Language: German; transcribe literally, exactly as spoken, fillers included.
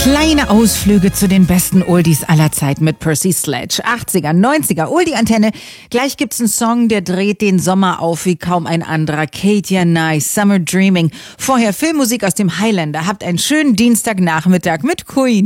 Kleine Ausflüge zu den besten Oldies aller Zeit mit Percy Sledge. achtziger, neunziger Oldie-Antenne. Gleich gibt's einen Song, der dreht den Sommer auf wie kaum ein anderer. Katie and I, Summer Dreaming. Vorher Filmmusik aus dem Highlander. Habt einen schönen Dienstagnachmittag mit Queen.